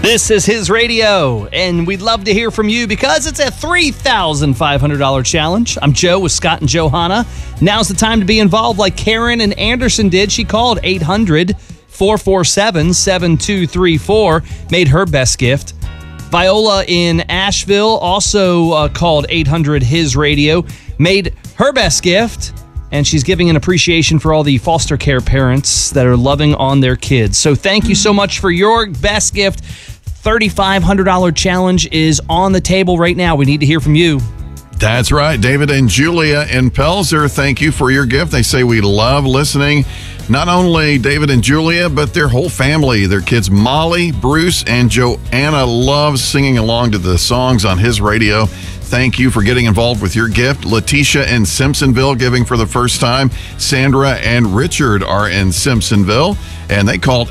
This is His Radio, and we'd love to hear from you because it's a $3,500 challenge. I'm Joe with Scott and Johanna. Now's the time to be involved like Karen and Anderson did. She called 800-447-7234, made her best gift. Viola in Asheville also called 800-HIS-RADIO, made her best gift, and she's giving an appreciation for all the foster care parents that are loving on their kids. So thank you so much for your best gift. $3,500 challenge is on the table right now. We need to hear from you. That's right. David and Julia in Pelzer, thank you for your gift. They say we love listening. Not only David and Julia, but their whole family. Their kids Molly, Bruce, and Joanna love singing along to the songs on His Radio. Thank you for getting involved with your gift. Letitia in Simpsonville giving for the first time. Sandra and Richard are in Simpsonville, and they called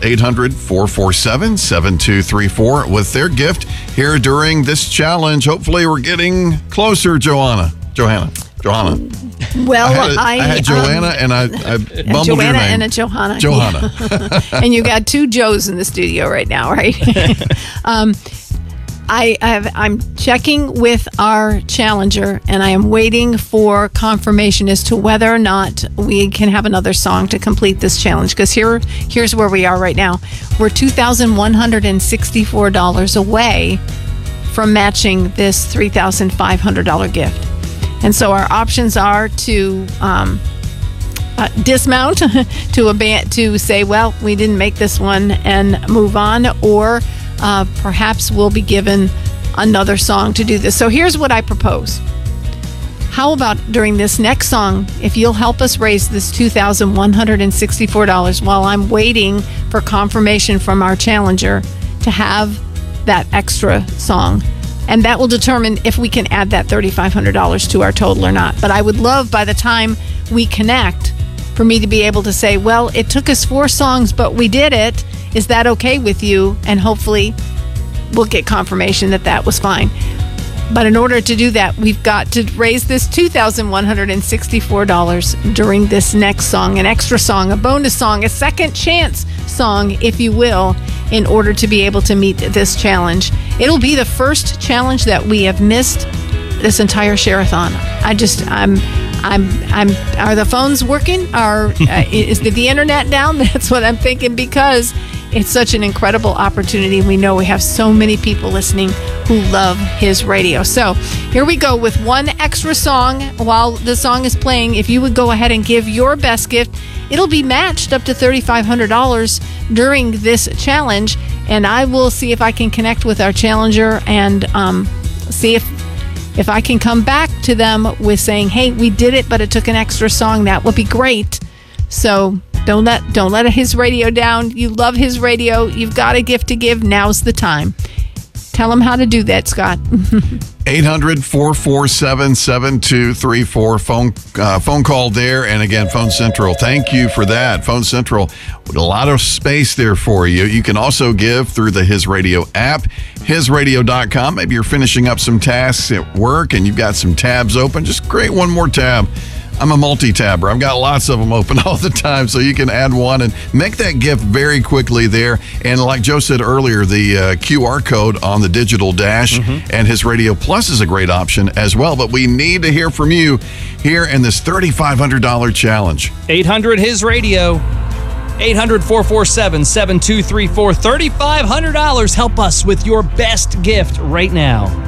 800-447-7234 with their gift here during this challenge. Hopefully we're getting closer, Johanna. Well, I had Joanna and I bumbled Joanna your name. And a Johanna. Johanna. And you got two Joes in the studio right now, right? I'm checking with our challenger, and I am waiting for confirmation as to whether or not we can have another song to complete this challenge. Because here's where we are right now. We're $2,164 away from matching this $3,500 gift. And so our options are to dismount, to say, well, we didn't make this one and move on, or perhaps we'll be given another song to do this. So here's what I propose. How about during this next song, if you'll help us raise this $2,164 while I'm waiting for confirmation from our challenger to have that extra song. And that will determine if we can add that $3,500 to our total or not. But I would love, by the time we connect, for me to be able to say, well, it took us 4 songs, but we did it. Is that okay with you? And hopefully we'll get confirmation that that was fine. But in order to do that, we've got to raise this $2,164 during this next song, an extra song, a bonus song, a second chance song, if you will, in order to be able to meet this challenge. It'll be the first challenge that we have missed this entire share-a-thon. Are the phones working? Is the internet down? That's what I'm thinking, because it's such an incredible opportunity. We know we have so many people listening who love His Radio. So here we go with one extra song. While the song is playing, if you would go ahead and give your best gift, it'll be matched up to $3,500 during this challenge. And I will see if I can connect with our challenger and see if I can come back to them with saying, hey, we did it, but it took an extra song. That would be great. So don't let His Radio down. You love His Radio. You've got a gift to give. Now's the time. Tell them how to do that, Scott. 800-447-7234. Phone call there. And again, Phone Central. Thank you for that. Phone Central, with a lot of space there for you. You can also give through the His Radio app, hisradio.com. Maybe you're finishing up some tasks at work and you've got some tabs open. Just create one more tab. I'm a multi-tabber. I've got lots of them open all the time, so you can add one and make that gift very quickly there. And like Joe said earlier, the QR code on the digital dash and His Radio Plus is a great option as well. But we need to hear from you here in this $3,500 challenge. 800-HIS-RADIO. 800-447-7234. $3,500. Help us with your best gift right now.